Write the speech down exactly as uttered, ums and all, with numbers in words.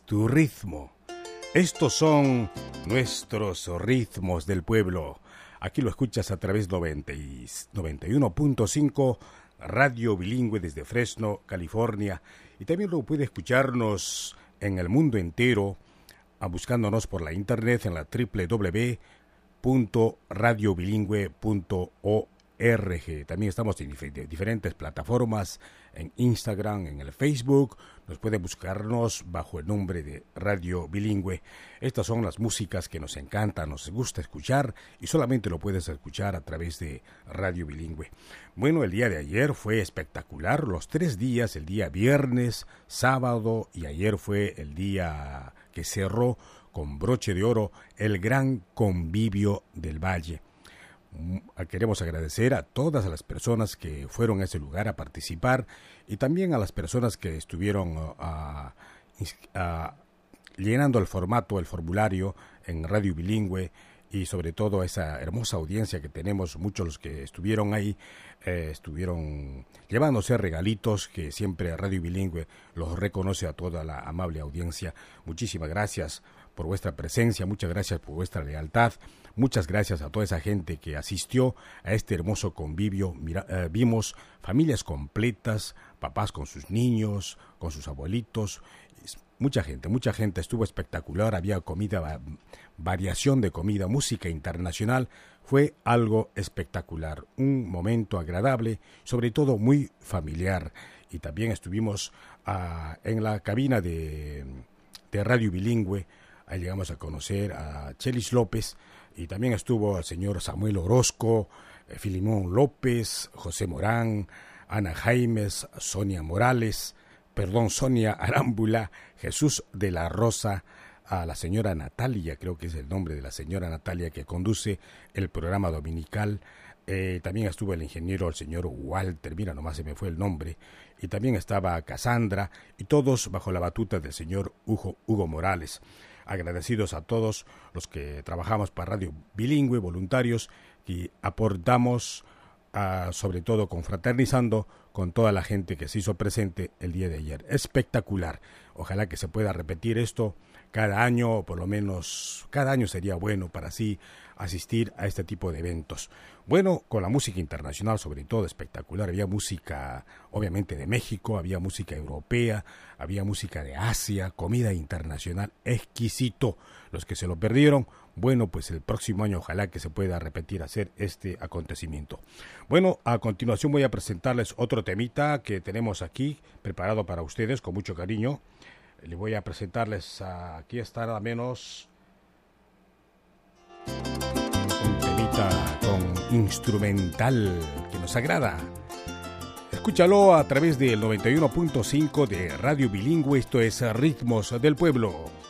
tu ritmo. Estos son nuestros ritmos del pueblo. Aquí lo escuchas a través de noventa y uno punto cinco, Radio Bilingüe desde Fresno, California. Y también lo puede escucharnos en el mundo entero, buscándonos por la internet en la doble u doble u doble u punto radio bilingüe punto org. También estamos en diferentes plataformas, en Instagram, en el Facebook. Nos puede buscarnos bajo el nombre de Radio Bilingüe. Estas son las músicas que nos encantan, nos gusta escuchar y solamente lo puedes escuchar a través de Radio Bilingüe. Bueno, el día de ayer fue espectacular. Los tres días, el día viernes, sábado y ayer fue el día que cerró con broche de oro el gran convivio del Valle. Queremos agradecer a todas las personas que fueron a ese lugar a participar y también a las personas que estuvieron uh, uh, llenando el formato, el formulario en Radio Bilingüe y sobre todo esa hermosa audiencia que tenemos. Muchos los que estuvieron ahí eh, estuvieron llevándose regalitos que siempre Radio Bilingüe los reconoce a toda la amable audiencia. Muchísimas gracias por vuestra presencia, muchas gracias por vuestra lealtad, muchas gracias a toda esa gente que asistió a este hermoso convivio. Mira, eh, vimos familias completas, papás con sus niños, con sus abuelitos, mucha gente, mucha gente, estuvo espectacular, había comida, variación de comida, música internacional, fue algo espectacular, un momento agradable, sobre todo muy familiar. Y también estuvimos uh, en la cabina de, de Radio Bilingüe. Ahí llegamos a conocer a Chelis López y también estuvo el señor Samuel Orozco, eh, Filimón López, José Morán, Ana Jaimes, Sonia Morales, perdón, Sonia Arámbula, Jesús de la Rosa, a la señora Natalia, creo que es el nombre de la señora Natalia que conduce el programa dominical. Eh, también estuvo el ingeniero, el señor Walter, mira, nomás se me fue el nombre, y también estaba Cassandra, y todos bajo la batuta del señor Hugo, Hugo Morales. Agradecidos a todos los que trabajamos para Radio Bilingüe, voluntarios, y aportamos, uh, sobre todo confraternizando con toda la gente que se hizo presente el día de ayer. Espectacular. Ojalá que se pueda repetir esto cada año, o por lo menos cada año sería bueno para así asistir a este tipo de eventos. Bueno, con la música internacional sobre todo espectacular, había música obviamente de México, había música europea, había música de Asia, comida internacional, exquisito. Los que se lo perdieron, bueno, pues el próximo año ojalá que se pueda repetir hacer este acontecimiento. Bueno, a continuación voy a presentarles otro temita que tenemos aquí preparado para ustedes con mucho cariño. Le voy a presentarles, a, aquí está nada menos un temita con instrumental que nos agrada. Escúchalo a través del noventa y uno punto cinco de Radio Bilingüe, esto es Ritmos del Pueblo.